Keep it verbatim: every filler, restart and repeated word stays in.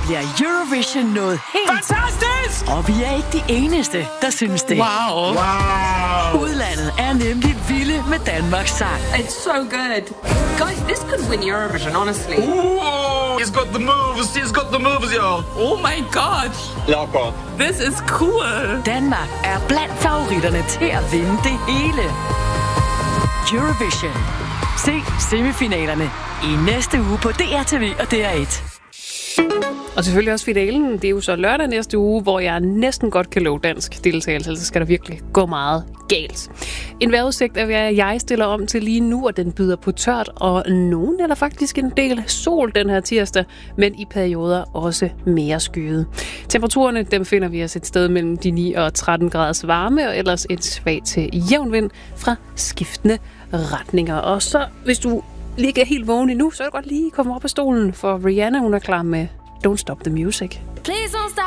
bliver Eurovision noget helt fantastisk! Og vi er ikke de eneste, der synes det. Wow. Wow. Udlandet er nemlig vilde med Danmarks sang. It's so good. Guys, this could win Eurovision, honestly. Ooh, he's got the moves. He's got the moves, y'all. Oh my god. Locker. This is cool. Danmark er blandt favoritterne til at vinde det hele. Eurovision. Se semifinalerne i næste uge på D R T V og D R et. Og selvfølgelig også finalen. Det er jo så lørdag næste uge, hvor jeg næsten godt kan love dansk deltagelse, så skal der virkelig gå meget galt. En vejrudsigt er, hvad jeg stiller om til lige nu, og den byder på tørt, og nogen eller faktisk en del sol den her tirsdag, men i perioder også mere skyet. Temperaturerne, dem finder vi os et sted mellem de ni og tretten graders varme, og ellers et svagt til jævn vind fra skiftende retninger. Og så, hvis du lige er helt vågen endnu, så er det godt lige komme op af stolen, for Rihanna, hun er klar med Don't Stop the Music. Please don't stop.